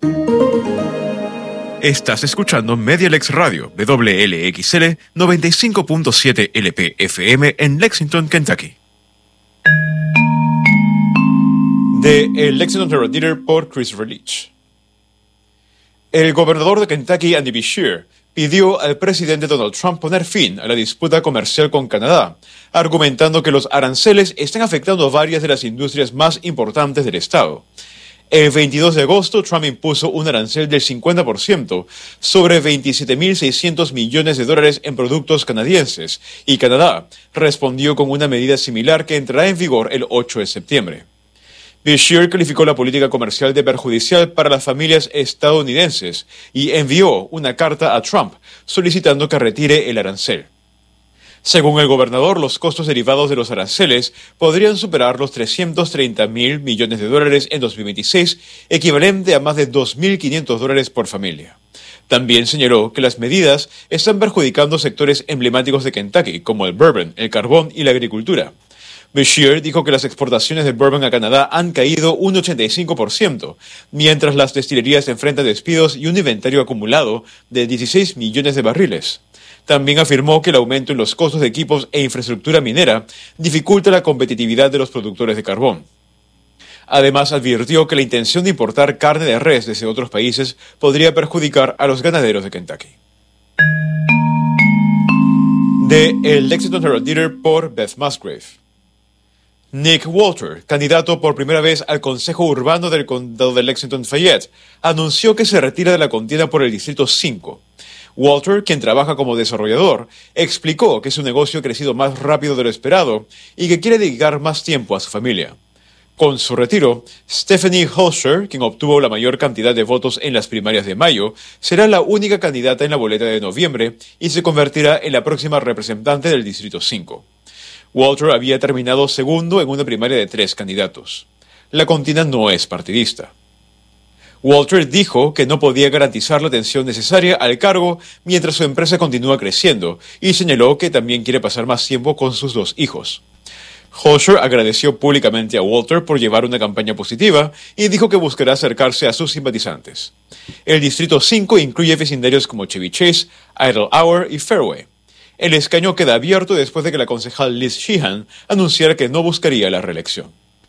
Estás escuchando Medialex Radio, WLXL 95.7 LP-FM en Lexington, Kentucky. De El Lexington Herald Leader por Christopher Leach. El gobernador de Kentucky, Andy Beshear, pidió al presidente Donald Trump poner fin a la disputa comercial con Canadá, argumentando que los aranceles están afectando a varias de las industrias más importantes del estado. El 22 de agosto, Trump impuso un arancel del 50% sobre 27.600 millones de dólares en productos canadienses, y Canadá respondió con una medida similar que entrará en vigor el 8 de septiembre. Beshear calificó la política comercial de perjudicial para las familias estadounidenses y envió una carta a Trump solicitando que retire el arancel. Según el gobernador, los costos derivados de los aranceles podrían superar los 330.000 millones de dólares en 2026, equivalente a más de $2.500 por familia. También señaló que las medidas están perjudicando sectores emblemáticos de Kentucky, como el bourbon, el carbón y la agricultura. Beshear dijo que las exportaciones de bourbon a Canadá han caído un 85%, mientras las destilerías enfrentan despidos y un inventario acumulado de 16 millones de barriles. También afirmó que el aumento en los costos de equipos e infraestructura minera dificulta la competitividad de los productores de carbón. Además, advirtió que la intención de importar carne de res desde otros países podría perjudicar a los ganaderos de Kentucky. De El Lexington Herald Leader por Beth Musgrave. Nick Walter, candidato por primera vez al Consejo Urbano del Condado de Lexington-Fayette, anunció que se retira de la contienda por el Distrito 5. Walter, quien trabaja como desarrollador, explicó que su negocio ha crecido más rápido de lo esperado y que quiere dedicar más tiempo a su familia. Con su retiro, Stephanie Holscher, quien obtuvo la mayor cantidad de votos en las primarias de mayo, será la única candidata en la boleta de noviembre y se convertirá en la próxima representante del Distrito 5. Walter había terminado segundo en una primaria de 3 candidatos. La contienda no es partidista. Walter dijo que no podía garantizar la atención necesaria al cargo mientras su empresa continúa creciendo y señaló que también quiere pasar más tiempo con sus 2 hijos. Holscher agradeció públicamente a Walter por llevar una campaña positiva y dijo que buscará acercarse a sus simpatizantes. El Distrito 5 incluye vecindarios como Chevy Chase, Idle Hour y Fairway. El escaño queda abierto después de que la concejal Liz Sheehan anunciara que no buscaría la reelección.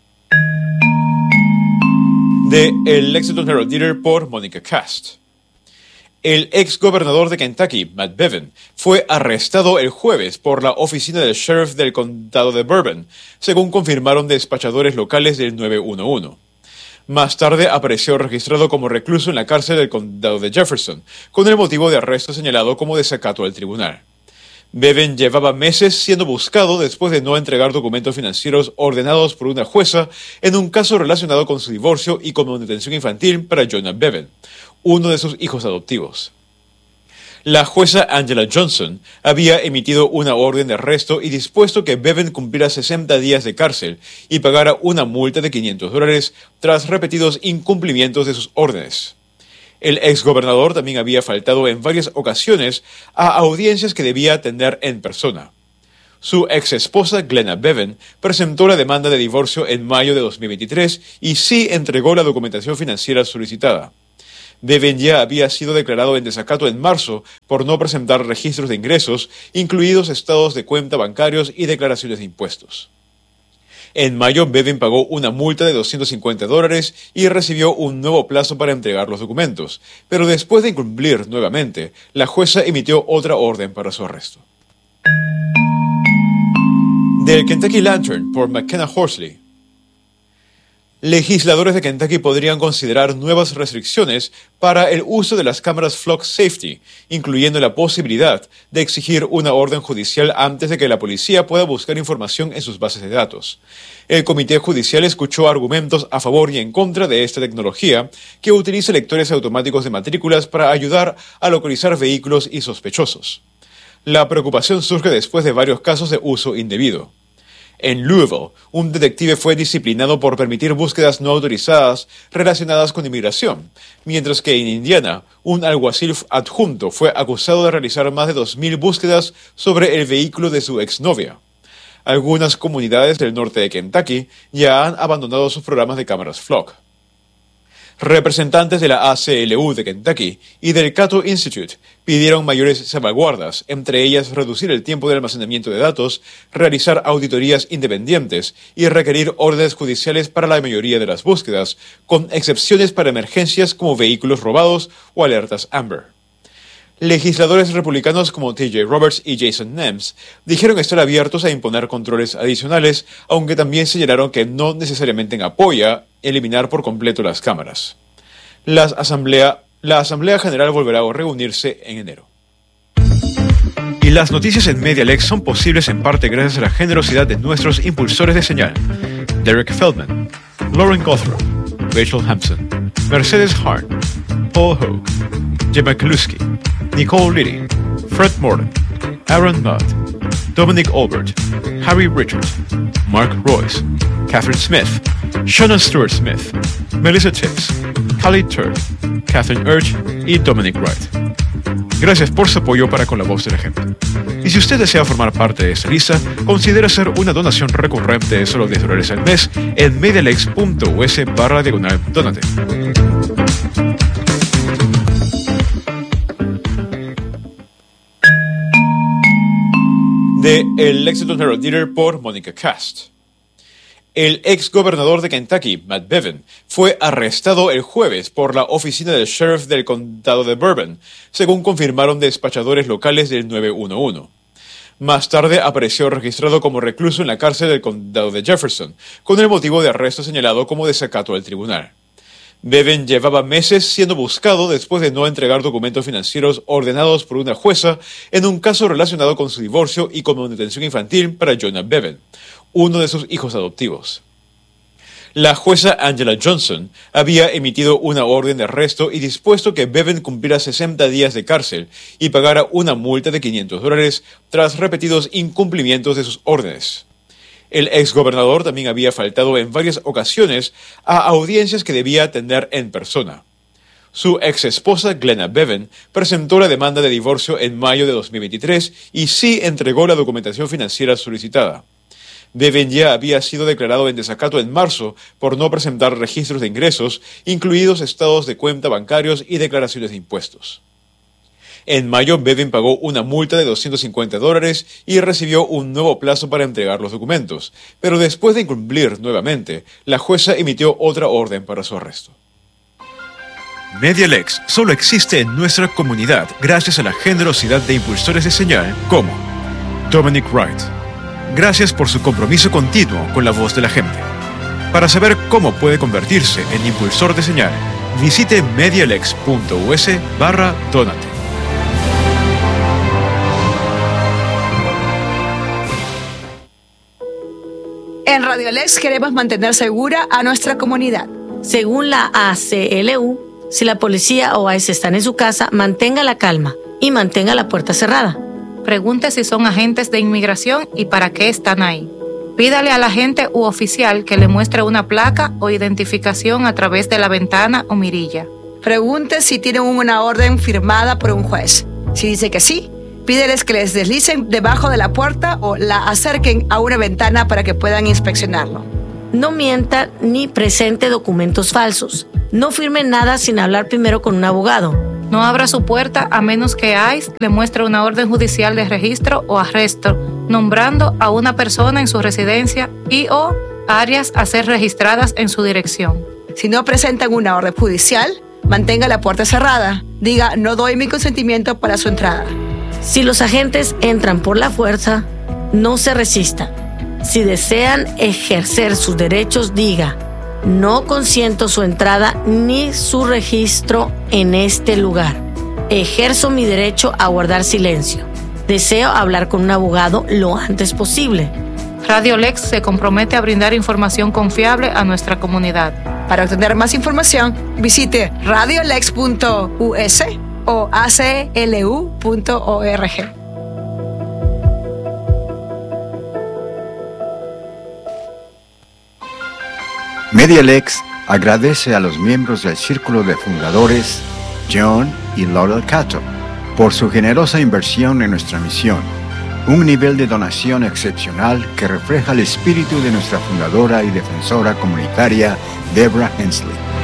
De El Lexington Herald Leader por Monica Cast. El ex gobernador de Kentucky, Matt Bevin, fue arrestado el jueves por la oficina del sheriff del condado de Bourbon, según confirmaron despachadores locales del 911. Más tarde apareció registrado como recluso en la cárcel del condado de Jefferson, con el motivo de arresto señalado como desacato al tribunal. Bevin llevaba meses siendo buscado después de no entregar documentos financieros ordenados por una jueza en un caso relacionado con su divorcio y con manutención infantil para Jonah Bevin, uno de sus hijos adoptivos. La jueza Angela Johnson había emitido una orden de arresto y dispuesto que Bevin cumpliera 60 días de cárcel y pagara una multa de $500 tras repetidos incumplimientos de sus órdenes. El exgobernador también había faltado en varias ocasiones a audiencias que debía atender en persona. Su exesposa, Glenna Bevin, presentó la demanda de divorcio en mayo de 2023 y sí entregó la documentación financiera solicitada. Bevin ya había sido declarado en desacato en marzo por no presentar registros de ingresos, incluidos estados de cuenta bancarios y declaraciones de impuestos. En mayo, Bevin pagó una multa de $250 y recibió un nuevo plazo para entregar los documentos, pero después de incumplir nuevamente, la jueza emitió otra orden para su arresto. Del Kentucky Lantern por McKenna Horsley. Legisladores de Kentucky podrían considerar nuevas restricciones para el uso de las cámaras Flock Safety, incluyendo la posibilidad de exigir una orden judicial antes de que la policía pueda buscar información en sus bases de datos. El Comité Judicial escuchó argumentos a favor y en contra de esta tecnología, que utiliza lectores automáticos de matrículas para ayudar a localizar vehículos y sospechosos. La preocupación surge después de varios casos de uso indebido. En Louisville, un detective fue disciplinado por permitir búsquedas no autorizadas relacionadas con inmigración, mientras que en Indiana, un alguacil adjunto fue acusado de realizar más de 2.000 búsquedas sobre el vehículo de su exnovia. Algunas comunidades del norte de Kentucky ya han abandonado sus programas de cámaras Flock. Representantes de la ACLU de Kentucky y del Cato Institute pidieron mayores salvaguardas, entre ellas reducir el tiempo de almacenamiento de datos, realizar auditorías independientes y requerir órdenes judiciales para la mayoría de las búsquedas, con excepciones para emergencias como vehículos robados o alertas Amber. Legisladores republicanos como T.J. Roberts y Jason Nems dijeron estar abiertos a imponer controles adicionales, aunque también señalaron que no necesariamente apoya eliminar por completo las cámaras. La Asamblea General volverá a reunirse en enero. Y las noticias en MediaLex son posibles en parte gracias a la generosidad de nuestros impulsores de señal: Derek Feldman, Lauren Gothrow, Rachel Hampson, Mercedes Hart, Paul Hogue, Gemma Kaluski, Nicole Liddy, Fred Morton, Aaron Mudd, Dominic Albert, Harry Richards, Mark Royce, Catherine Smith, Shannon Stewart Smith, Melissa Tibbs, Khalid Turk, Catherine Urge y Dominic Wright. Gracias por su apoyo para con la voz de la gente. Y si usted desea formar parte de esta lista, considere hacer una donación recurrente de solo $10 al mes en medialex.us/donate. De El Lexington Herald Leader por Monica Cast. El ex gobernador de Kentucky, Matt Bevin, fue arrestado el jueves por la oficina del sheriff del condado de Bourbon, según confirmaron despachadores locales del 911. Más tarde apareció registrado como recluso en la cárcel del condado de Jefferson, con el motivo de arresto señalado como desacato al tribunal. Bevin llevaba meses siendo buscado después de no entregar documentos financieros ordenados por una jueza en un caso relacionado con su divorcio y con manutención infantil para Jonah Bevin, uno de sus hijos adoptivos. La jueza Angela Johnson había emitido una orden de arresto y dispuesto que Bevin cumpliera 60 días de cárcel y pagara una multa de $500 tras repetidos incumplimientos de sus órdenes. El exgobernador también había faltado en varias ocasiones a audiencias que debía atender en persona. Su exesposa Glenna Bevin presentó la demanda de divorcio en mayo de 2023 y sí entregó la documentación financiera solicitada. Bevin ya había sido declarado en desacato en marzo por no presentar registros de ingresos, incluidos estados de cuenta bancarios y declaraciones de impuestos. En mayo, Bevin pagó una multa de $250 y recibió un nuevo plazo para entregar los documentos, pero después de incumplir nuevamente, la jueza emitió otra orden para su arresto. MediaLex solo existe en nuestra comunidad gracias a la generosidad de impulsores de señal como Dominic Wright. Gracias por su compromiso continuo con la voz de la gente. Para saber cómo puede convertirse en impulsor de señal, visite medialex.us/donate. En Radio Lex queremos mantener segura a nuestra comunidad. Según la ACLU, si la policía o ICE están en su casa, mantenga la calma y mantenga la puerta cerrada. Pregunte si son agentes de inmigración y para qué están ahí. Pídale al agente u oficial que le muestre una placa o identificación a través de la ventana o mirilla. Pregunte si tienen una orden firmada por un juez. Si dice que sí, pídeles que les deslicen debajo de la puerta o la acerquen a una ventana para que puedan inspeccionarlo. No mienta ni presente documentos falsos. No firme nada sin hablar primero con un abogado. No abra su puerta a menos que ICE le muestre una orden judicial de registro o arresto, nombrando a una persona en su residencia y o áreas a ser registradas en su dirección. Si no presentan una orden judicial, mantenga la puerta cerrada. Diga, no doy mi consentimiento para su entrada. Si los agentes entran por la fuerza, no se resista. Si desean ejercer sus derechos, diga, no consiento su entrada ni su registro en este lugar. Ejerzo mi derecho a guardar silencio. Deseo hablar con un abogado lo antes posible. Radio Lex se compromete a brindar información confiable a nuestra comunidad. Para obtener más información, visite radiolex.us o aclu.org. MediaLex agradece a los miembros del Círculo de Fundadores, John y Laurel Cato, por su generosa inversión en nuestra misión, un nivel de donación excepcional que refleja el espíritu de nuestra fundadora y defensora comunitaria, Deborah Hensley.